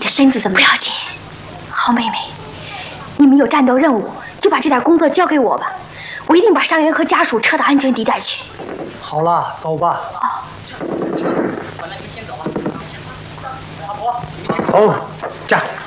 身子怎么不要紧？好妹妹，你们有战斗任务，就把这点工作交给我吧，我一定把伤员和家属撤到安全地带去。 好了，走吧。 哦。 好，驾。